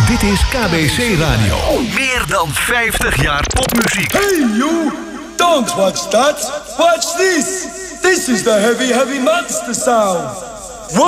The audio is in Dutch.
Dit is KBC Radio. Meer dan 50 jaar popmuziek. Hey you, don't watch that. Watch this. This is the heavy monster sound.